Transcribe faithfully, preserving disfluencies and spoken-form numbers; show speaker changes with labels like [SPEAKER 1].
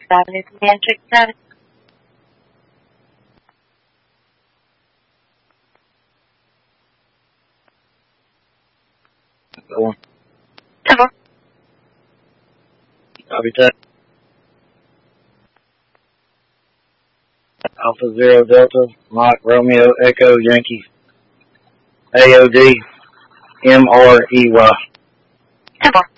[SPEAKER 1] Avenue, Manchester, Connecticut.
[SPEAKER 2] Go on.
[SPEAKER 1] Hello.
[SPEAKER 2] Copy that. Alpha Zero Delta, Mike Romeo Echo Yankee, A O D M R E Y.
[SPEAKER 1] Hello.